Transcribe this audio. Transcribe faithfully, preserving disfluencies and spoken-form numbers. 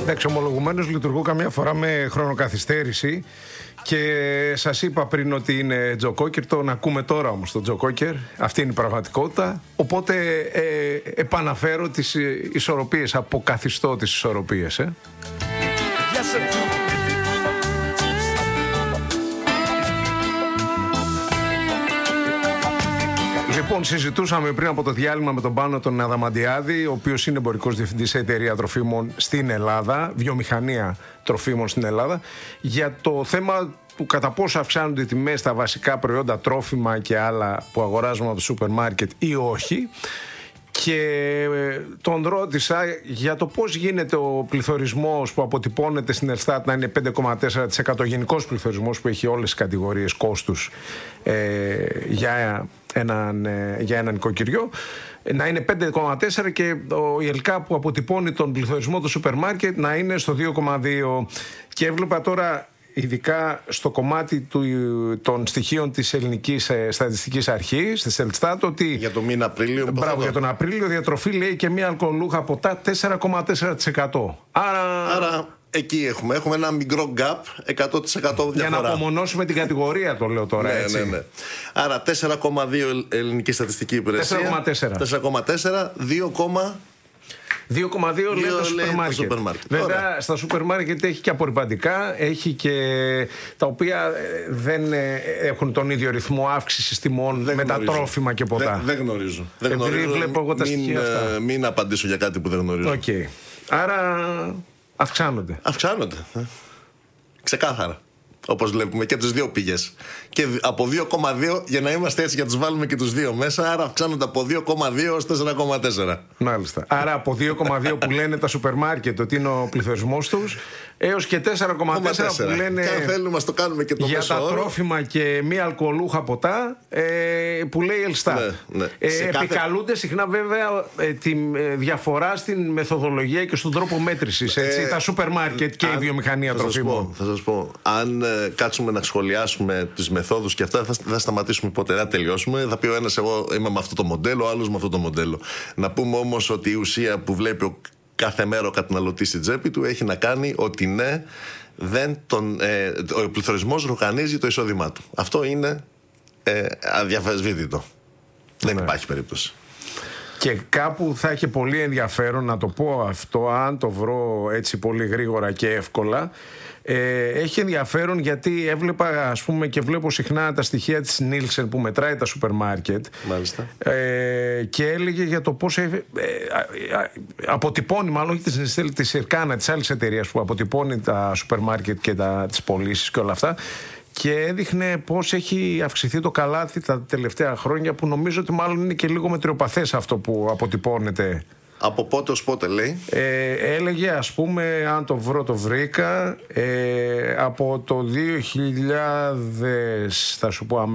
Εντάξει, ομολογουμένως λειτουργώ καμιά φορά με χρονοκαθυστέρηση και σας είπα πριν ότι είναι Τζοκόκερ, τον ακούμε τώρα όμως τον Τζοκόκερ, αυτή είναι η πραγματικότητα, οπότε ε, επαναφέρω τις ισορροπίες, αποκαθιστώ τις ισορροπίες. Ε. Yes, Λοιπόν, συζητούσαμε πριν από το διάλειμμα με τον Πάνο τον Αδαμαντιάδη, ο οποίος είναι εμπορικός διευθυντής σε εταιρεία τροφίμων στην Ελλάδα, βιομηχανία τροφίμων στην Ελλάδα, για το θέμα του κατά πόσο αυξάνονται οι τιμές στα βασικά προϊόντα, τρόφιμα και άλλα που αγοράζουμε από το σούπερ μάρκετ ή όχι. Και τον ρώτησα για το πώς γίνεται ο πληθωρισμός που αποτυπώνεται στην Ελστάτ να είναι πέντε κόμμα τέσσερα τοις εκατό, γενικός πληθωρισμός που έχει όλες τις κατηγορίες κόστους ε, για, έναν, ε, για έναν νοικοκυριό, να είναι πέντε κόμμα τέσσερα και ο ΕΛΚΑ που αποτυπώνει τον πληθωρισμό του σούπερ μάρκετ να είναι στο δύο κόμμα δύο. Και έβλεπα τώρα, ειδικά στο κομμάτι του, των στοιχείων της Ελληνικής ε, Στατιστικής Αρχής, της Ελστάτ, ότι για τον μήνα Απρίλιο. Μπράβο, για τον Απρίλιο διατροφή λέει και μία αλκοολούχα ποτά τέσσερα κόμμα τέσσερα τοις εκατό. Άρα... Άρα εκεί έχουμε, έχουμε ένα μικρό gap, εκατό τοις εκατό διαφορά. Για να απομονώσουμε την κατηγορία, το λέω τώρα, ναι, έτσι. Ναι, ναι. Άρα τέσσερα κόμμα δύο Ελληνική Στατιστική Υπηρεσία. τέσσερα κόμμα τέσσερα. δύο κόμμα δύο κόμμα δύο λέει το σούπερ μάρκετ. Βέβαια, Ωραία. Στα σούπερ μάρκετ έχει και απορριπαντικά, έχει και τα οποία δεν έχουν τον ίδιο ρυθμό αύξησης τιμών δεν με γνωρίζω. Τα τρόφιμα και ποτά. Δεν, δεν γνωρίζω. Δεν Επειδή γνωρίζω. βλέπω εγώ τα μην, στοιχεία αυτά. Μην απαντήσω για κάτι που δεν γνωρίζω. Okay. Άρα αυξάνονται. Αυξάνονται. Ξεκάθαρα. Όπως βλέπουμε και τις δύο πήγες. Και από δύο κόμμα δύο, για να είμαστε έτσι, για να τους βάλουμε και τους δύο μέσα, άρα αυξάνονται από δύο κόμμα δύο ως τέσσερα κόμμα τέσσερα. Μάλιστα. Άρα από δύο κόμμα δύο που λένε τα σούπερ μάρκετ ότι είναι ο πληθωρισμός τους, έως και τέσσερα κόμμα τέσσερα που λένε και αν θέλουμε, το κάνουμε και το για τα όρο. τρόφιμα και μη αλκοολούχα ποτά, ε, που λέει η Ελστάτ. Ναι, ναι. Ε, κάθε... Επικαλούνται συχνά βέβαια ε, τη διαφορά στην μεθοδολογία και στον τρόπο μέτρησης. Έτσι, ε, τα σούπερ μάρκετ και αν, η βιομηχανία θα τροφίμων. Σας πω, θα σας πω. Αν ε, κάτσουμε να σχολιάσουμε τις μεθόδους και αυτά, θα, θα σταματήσουμε ποτέ, θα τελειώσουμε. Θα πει ο ένας, εγώ είμαι με αυτό το μοντέλο, ο άλλος με αυτό το μοντέλο. Να πούμε όμως ότι η ουσία που βλέπει ο κάθε μέρα ο καταναλωτής στην τσέπη του έχει να κάνει ότι ναι, δεν τον, ε, ο πληθωρισμός ρουκανίζει το εισόδημά του. Αυτό είναι ε, αδιαφεσβήτητο. Ναι. Δεν υπάρχει περίπτωση. Και κάπου θα έχει πολύ ενδιαφέρον να το πω αυτό, αν το βρω έτσι πολύ γρήγορα και εύκολα. Ε, έχει ενδιαφέρον γιατί έβλεπα, ας πούμε, και βλέπω συχνά τα στοιχεία της Νίλσεν που μετράει τα σούπερ μάρκετ. Μάλιστα. Ε, και έλεγε για το πώς ε, ε, αποτυπώνει, μάλλον της Νεστέλ, της Ιρκάνα, της άλλης εταιρείας που αποτυπώνει τα σούπερ μάρκετ και τα, τις πωλήσεις και όλα αυτά. Και έδειχνε πώς έχει αυξηθεί το καλάθι τα τελευταία χρόνια, που νομίζω ότι μάλλον είναι και λίγο μετριοπαθές αυτό που αποτυπώνεται. Από πότε ως πότε λέει? Ε, έλεγε, ας πούμε, αν το βρω το βρήκα, ε, από το δύο χιλιάδες, θα σου πω αμέσως,